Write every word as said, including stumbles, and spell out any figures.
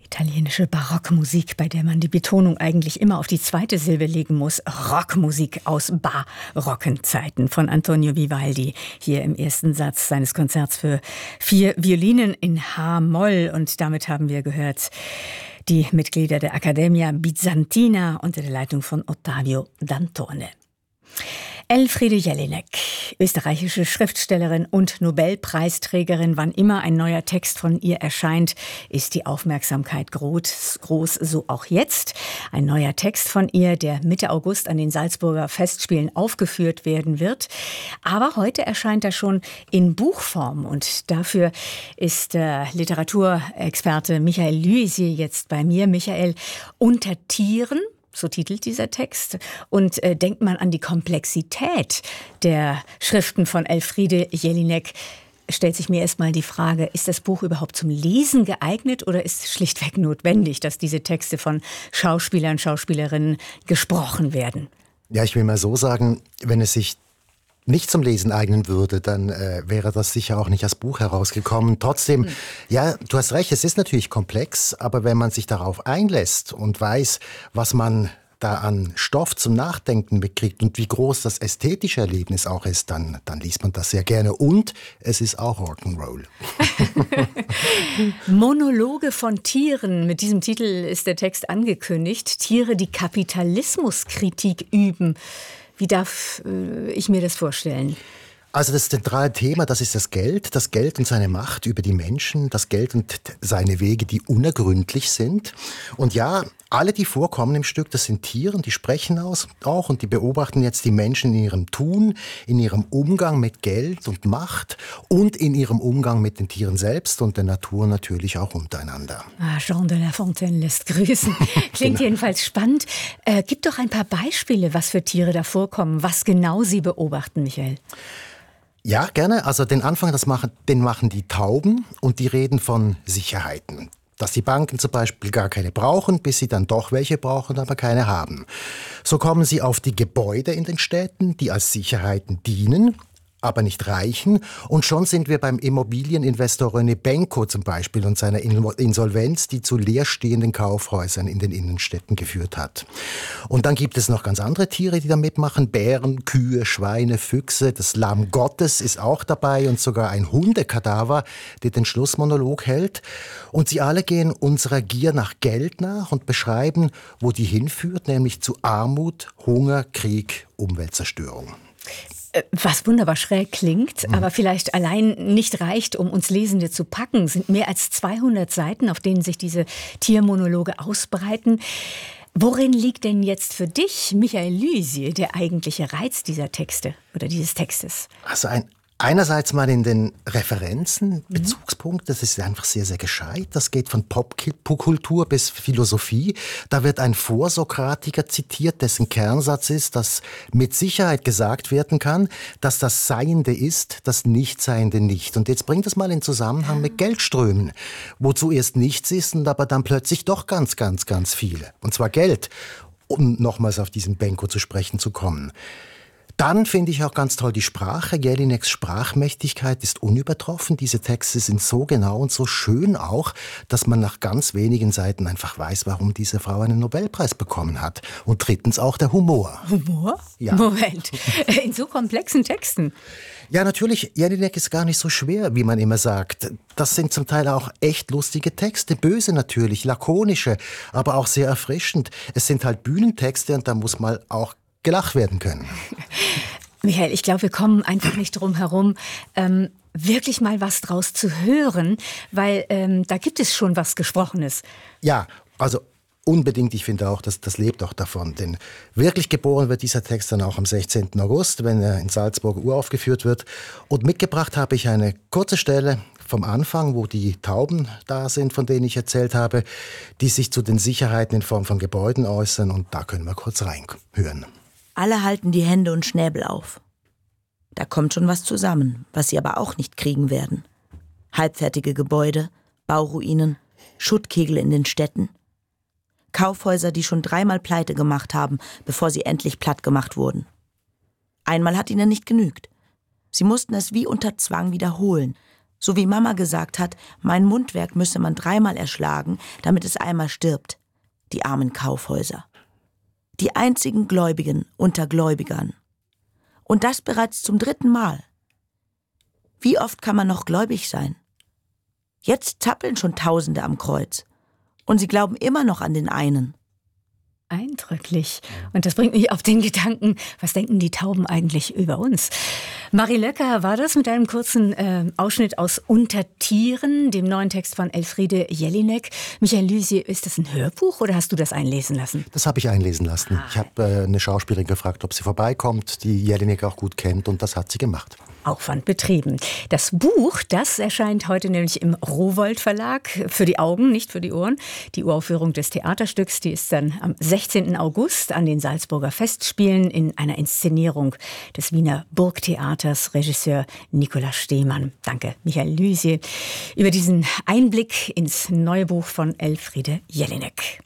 Italienische Barockmusik, bei der man die Betonung eigentlich immer auf die zweite Silbe legen muss. Rockmusik aus barocken Zeiten von Antonio Vivaldi. Hier im ersten Satz seines Konzerts für vier Violinen in H-Moll. Und damit haben wir gehört die Mitglieder der Accademia Bizantina unter der Leitung von Ottavio Dantone. Elfriede Jelinek, österreichische Schriftstellerin und Nobelpreisträgerin. Wann immer ein neuer Text von ihr erscheint, ist die Aufmerksamkeit groß, groß, so auch jetzt. Ein neuer Text von ihr, der Mitte August an den Salzburger Festspielen aufgeführt werden wird. Aber heute erscheint er schon in Buchform und dafür ist der Literaturexperte Michael Lysier jetzt bei mir. Michael, unter Tieren, so titelt dieser Text. Und äh, denkt man an die Komplexität der Schriften von Elfriede Jelinek, stellt sich mir erstmal die Frage, ist das Buch überhaupt zum Lesen geeignet oder ist es schlichtweg notwendig, dass diese Texte von Schauspielern, Schauspielerinnen gesprochen werden? Ja, ich will mal so sagen, wenn es sich nicht zum Lesen eignen würde, dann äh, wäre das sicher auch nicht als Buch herausgekommen. Trotzdem, mhm. ja, du hast recht, es ist natürlich komplex, aber wenn man sich darauf einlässt und weiß, was man da an Stoff zum Nachdenken bekriegt und wie groß das ästhetische Erlebnis auch ist, dann, dann liest man das sehr gerne. Und es ist auch Rock'n'Roll. Monologe von Tieren. Mit diesem Titel ist der Text angekündigt. Tiere, die Kapitalismuskritik üben. Wie darf äh, ich mir das vorstellen? Also das zentrale Thema, das ist das Geld, das Geld und seine Macht über die Menschen, das Geld und seine Wege, die unergründlich sind. Und ja, alle, die vorkommen im Stück, das sind Tiere, die sprechen aus, auch und die beobachten jetzt die Menschen in ihrem Tun, in ihrem Umgang mit Geld und Macht und in ihrem Umgang mit den Tieren selbst und der Natur natürlich auch untereinander. Ah, Jean de La Fontaine lässt grüßen. Klingt genau. Jedenfalls spannend. Äh, gib doch ein paar Beispiele, was für Tiere da vorkommen, was genau Sie beobachten, Michael. Ja, gerne. Also den Anfang, das machen, den machen die Tauben und die reden von Sicherheiten. Dass die Banken zum Beispiel gar keine brauchen, bis sie dann doch welche brauchen, aber keine haben. So kommen sie auf die Gebäude in den Städten, die als Sicherheiten dienen, aber nicht reichen. Und schon sind wir beim Immobilieninvestor René Benko zum Beispiel und seiner Insolvenz, die zu leerstehenden Kaufhäusern in den Innenstädten geführt hat. Und dann gibt es noch ganz andere Tiere, die da mitmachen. Bären, Kühe, Schweine, Füchse. Das Lamm Gottes ist auch dabei und sogar ein Hundekadaver, der den Schlussmonolog hält. Und sie alle gehen unserer Gier nach Geld nach und beschreiben, wo die hinführt, nämlich zu Armut, Hunger, Krieg, Umweltzerstörung. Was wunderbar schräg klingt, aber vielleicht allein nicht reicht, um uns Lesende zu packen, sind mehr als zweihundert Seiten, auf denen sich diese Tiermonologe ausbreiten. Worin liegt denn jetzt für dich, Michael Lysier, der eigentliche Reiz dieser Texte oder dieses Textes? Also ein Einerseits mal in den Referenzen, Bezugspunkt, das ist einfach sehr, sehr gescheit. Das geht von Popkultur bis Philosophie. Da wird ein Vorsokratiker zitiert, dessen Kernsatz ist, dass mit Sicherheit gesagt werden kann, dass das Seiende ist, das Nichtseiende nicht. Und jetzt bringt es mal in Zusammenhang mit Geldströmen, wo zuerst nichts ist und aber dann plötzlich doch ganz, ganz, ganz viele. Und zwar Geld, um nochmals auf diesen Benko zu sprechen zu kommen. Dann finde ich auch ganz toll die Sprache. Jelineks Sprachmächtigkeit ist unübertroffen. Diese Texte sind so genau und so schön auch, dass man nach ganz wenigen Seiten einfach weiß, warum diese Frau einen Nobelpreis bekommen hat. Und drittens auch der Humor. Humor? Ja. Moment, in so komplexen Texten? Ja, natürlich. Jelinek ist gar nicht so schwer, wie man immer sagt. Das sind zum Teil auch echt lustige Texte. Böse natürlich, lakonische, aber auch sehr erfrischend. Es sind halt Bühnentexte und da muss mal auch gelacht werden können. Michael, ich glaube, wir kommen einfach nicht drum herum, ähm, wirklich mal was draus zu hören, weil ähm, da gibt es schon was Gesprochenes. Ja, also unbedingt. Ich finde auch, dass das lebt auch davon. Denn wirklich geboren wird dieser Text dann auch am sechzehnten August, wenn er in Salzburg uraufgeführt wird. Und mitgebracht habe ich eine kurze Stelle vom Anfang, wo die Tauben da sind, von denen ich erzählt habe, die sich zu den Sicherheiten in Form von Gebäuden äußern. Und da können wir kurz reinhören. Alle halten die Hände und Schnäbel auf. Da kommt schon was zusammen, was sie aber auch nicht kriegen werden. Halbfertige Gebäude, Bauruinen, Schuttkegel in den Städten. Kaufhäuser, die schon dreimal pleite gemacht haben, bevor sie endlich platt gemacht wurden. Einmal hat ihnen nicht genügt. Sie mussten es wie unter Zwang wiederholen, So wie Mama gesagt hat, mein Mundwerk müsse man dreimal erschlagen, damit es einmal stirbt. Die armen Kaufhäuser. Die einzigen Gläubigen unter Gläubigern. Und das bereits zum dritten Mal. Wie oft kann man noch gläubig sein? Jetzt zappeln schon Tausende am Kreuz. Und sie glauben immer noch an den einen. Eindrücklich. Und das bringt mich auf den Gedanken, was denken die Tauben eigentlich über uns? Marie Löcker war das mit einem kurzen äh, Ausschnitt aus Unter Tieren, dem neuen Text von Elfriede Jelinek. Michael Lysier, ist das ein Hörbuch oder hast du das einlesen lassen? Das habe ich einlesen lassen. Ah. Ich habe äh, eine Schauspielerin gefragt, ob sie vorbeikommt, die Jelinek auch gut kennt, und das hat sie gemacht. Aufwand betrieben. Das Buch, das erscheint heute nämlich im Rowohlt Verlag, für die Augen, nicht für die Ohren. Die Uraufführung des Theaterstücks, die ist dann am sechzehnten August an den Salzburger Festspielen in einer Inszenierung des Wiener Burgtheaters, Regisseur Nikolaus Stehmann. Danke, Michael Lysier, über diesen Einblick ins neue Buch von Elfriede Jelinek.